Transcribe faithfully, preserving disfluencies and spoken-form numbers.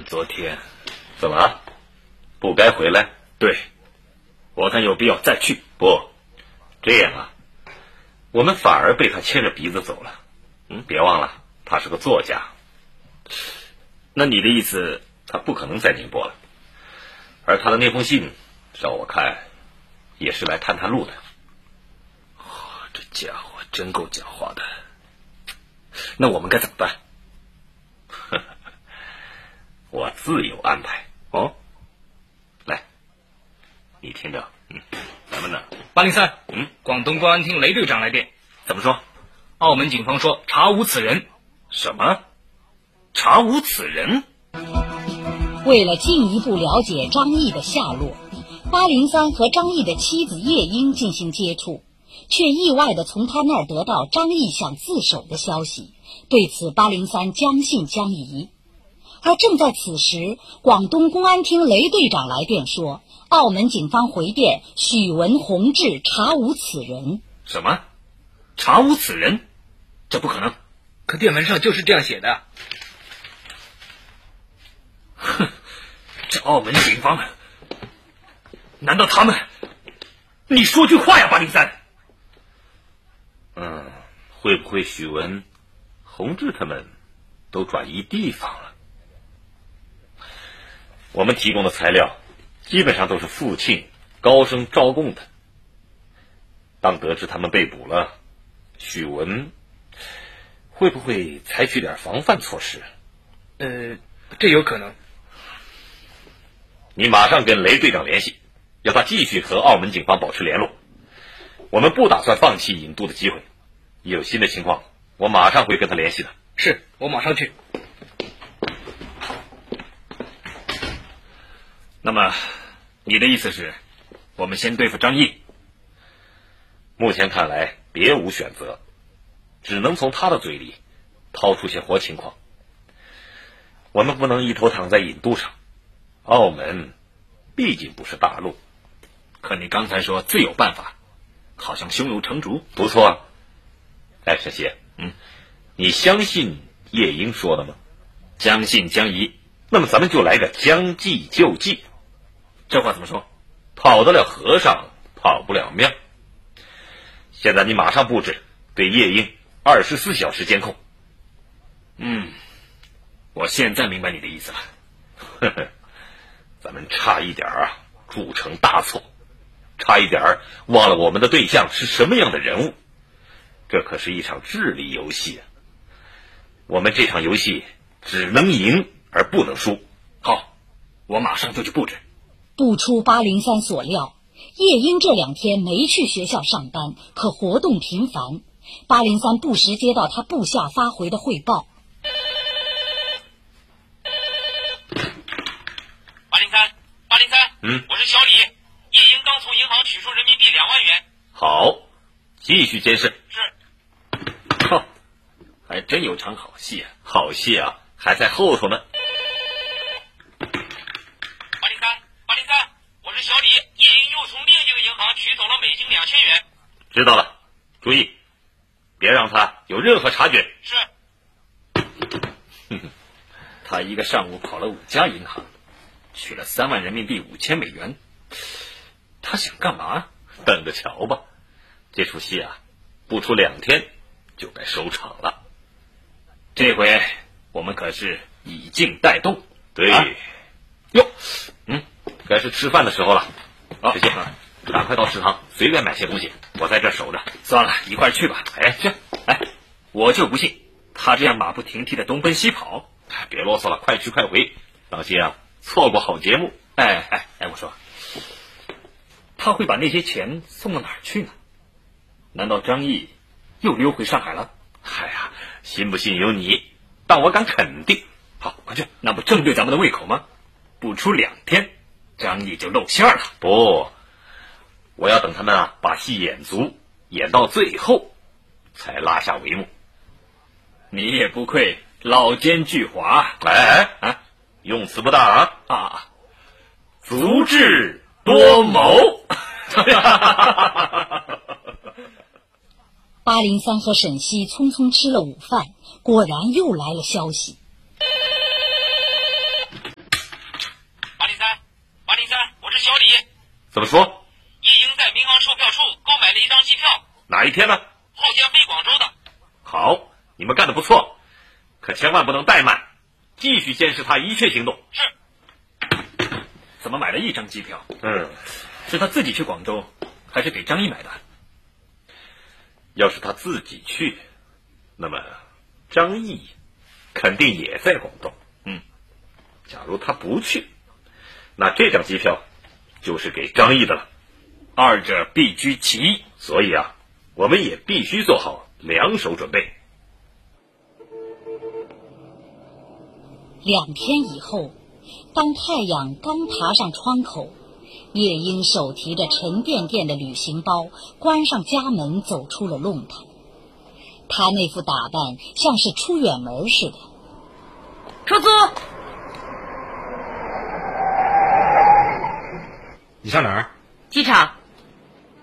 昨天。 怎么了？不该回来？ 对，我看有必要再去。 不，这样啊，我们反而被他牵着鼻子走了。嗯，别忘了，他是个作家。 那你的意思， 他不可能在宁波了。而他的那封信，照我看，也是来探探路的。 哦，这家伙真够狡猾的。那我们该怎么办？ 我自有安排。 哦， 来，你听着。嗯，咱们呢？ 八零三， 嗯， 广东公安厅雷队长来电。 怎么说？ 澳门警方说查无此人。 什么？查无此人？ 为了进一步了解张毅的下落，八零三和张毅的妻子叶英进行接触，却意外地从他那儿得到张毅想自首的消息。对此，八零三将信将疑。而正在此时，广东公安厅雷队长来电说，澳门警方回电许文宏志查无此人。 什么？查无此人？这不可能。 可电文上就是这样写的。 哼，这澳门警方，难道他们？你说句话呀，八零三。 嗯，会不会许文、宏志他们都转移地方了？我们提供的材料基本上都是父亲高声招供的。当得知他们被捕了，许文会不会采取点防范措施？ 呃，这有可能。 你马上跟雷队长联系，要他继续和澳门警方保持联络。我们不打算放弃引渡的机会，一有新的情况，我马上会跟他联系的。 是，我马上去。 那么，你的意思是，我们先对付张毅？ 目前看来，别无选择，只能从他的嘴里掏出些活情况。我们不能一头躺在引渡上，澳门毕竟不是大陆。 可你刚才说自有办法，好像胸有成竹。 不错啊。哎，沈西， 嗯， 你相信叶英说的吗？ 将信将疑。 那么咱们就来个将计就计。 这话怎么说？ 跑得了和尚跑不了庙。现在你马上布置对叶英二十四小时监控。 嗯，我现在明白你的意思了。 呵呵，咱们差一点啊铸成大错，差一点忘了我们的对象是什么样的人物。这可是一场智力游戏啊！我们这场游戏只能赢而不能输。 好，我马上就去布置。 不出八零三所料，叶英这两天没去学校上班，可活动频繁。八零三不时接到他部下发回的汇报。 八零三，八零三， 嗯， 我是小李。叶英刚从银行取出人民币两万元。 好，继续监视。 是。 哼，还真有场好戏啊！ 好戏啊，还在后头呢。 八零三，八零三，我是小李。叶英又从另一个银行取走了美金两千元。 知道了，注意，别让他有任何察觉。 是。 哼哼，他一个上午跑了五家银行，取了三万人民币五千美元，他想干嘛？ 等着瞧吧，这出戏啊，不出两天就该收场了。 这回我们可是以静带动。 对， 啊、哟， 嗯，该是吃饭的时候了。 好， 师姐，赶快到食堂随便买些东西，我在这守着。 算了，一块儿去吧。 哎，去， 哎，我就不信他这样马不停蹄的东奔西跑。 别啰嗦了，快去快回，当心啊，错过好节目。 哎哎哎，我说，他会把那些钱送到哪儿去呢？难道张毅又溜回上海了？ 哎呀，信不信由你，但我敢肯定。 好，快去，那不正对咱们的胃口吗？不出两天，张毅就露馅了。 不，我要等他们啊把戏演足，演到最后，才拉下帷幕。 你也不愧老奸巨猾。 哎哎啊，用词不大啊啊， 足智多谋。 八零三和沈西匆匆吃了午饭，果然又来了消息。 怎么说？ 叶英在民航售票处购买了一张机票， 哪一天呢？ 后天飞广州的。 好，你们干得不错，可千万不能怠慢，继续监视他一切行动。 是。 怎么买了一张机票？ 嗯， 是他自己去广州，还是给张毅买的？ 要是他自己去，那么张毅肯定也在广东。 嗯， 假如他不去，那这张机票就是给张毅的了。 二者必居其一， 所以啊，我们也必须做好两手准备。 两天以后，当太阳刚爬上窗口，叶英手提着沉甸甸的旅行包，关上家门走出了弄堂。他那副打扮像是出远门似的。 出租。 你上哪儿？ 机场。